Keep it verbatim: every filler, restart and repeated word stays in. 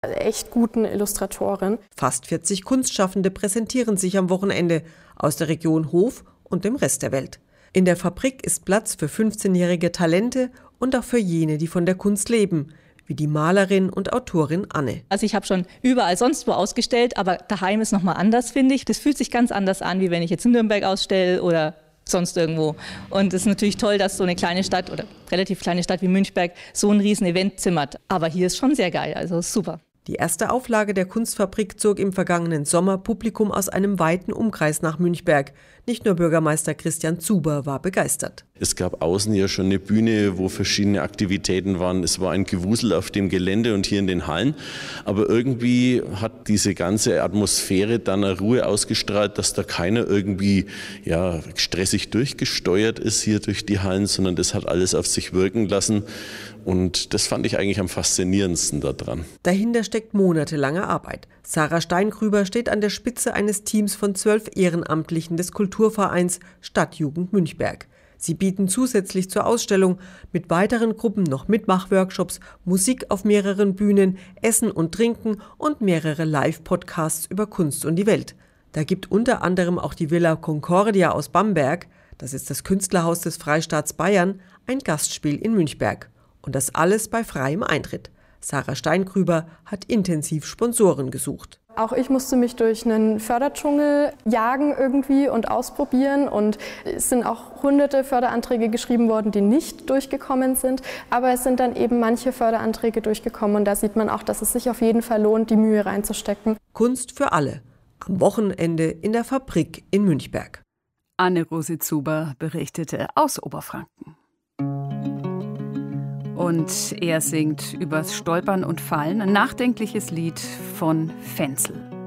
echt guten Illustratorin. Fast vierzig Kunstschaffende präsentieren sich am Wochenende aus der Region Hof und dem Rest der Welt. In der Fabrik ist Platz für fünfzehnjährige Talente und auch für jene, die von der Kunst leben, wie die Malerin und Autorin Anne. Also ich habe schon überall sonst wo ausgestellt, aber daheim ist nochmal anders, finde ich. Das fühlt sich ganz anders an, wie wenn ich jetzt in Nürnberg ausstelle oder sonst irgendwo. Und es ist natürlich toll, dass so eine kleine Stadt oder relativ kleine Stadt wie Münchberg so ein riesen Event zimmert. Aber hier ist schon sehr geil, also super. Die erste Auflage der Kunstfabrik zog im vergangenen Sommer Publikum aus einem weiten Umkreis nach Münchberg. Nicht nur Bürgermeister Christian Zuber war begeistert. Es gab außen ja schon eine Bühne, wo verschiedene Aktivitäten waren. Es war ein Gewusel auf dem Gelände und hier in den Hallen. Aber irgendwie hat diese ganze Atmosphäre dann eine Ruhe ausgestrahlt, dass da keiner irgendwie ja, stressig durchgesteuert ist hier durch die Hallen, sondern das hat alles auf sich wirken lassen. Und das fand ich eigentlich am faszinierendsten daran. Dahinter steckt monatelange Arbeit. Sarah Steingrüber steht an der Spitze eines Teams von zwölf Ehrenamtlichen des Kulturvereins Stadtjugend Münchberg. Sie bieten zusätzlich zur Ausstellung mit weiteren Gruppen noch Mitmachworkshops, Musik auf mehreren Bühnen, Essen und Trinken und mehrere Live-Podcasts über Kunst und die Welt. Da gibt unter anderem auch die Villa Concordia aus Bamberg, das ist das Künstlerhaus des Freistaats Bayern, ein Gastspiel in Münchberg. Und das alles bei freiem Eintritt. Sarah Steingrüber hat intensiv Sponsoren gesucht. Auch ich musste mich durch einen Förderdschungel jagen irgendwie und ausprobieren. Und es sind auch hunderte Förderanträge geschrieben worden, die nicht durchgekommen sind. Aber es sind dann eben manche Förderanträge durchgekommen. Und da sieht man auch, dass es sich auf jeden Fall lohnt, die Mühe reinzustecken. Kunst für alle. Am Wochenende in der Fabrik in Münchberg. Anne-Rose Zuber berichtete aus Oberfranken. Und er singt übers Stolpern und Fallen, ein nachdenkliches Lied von Fensel.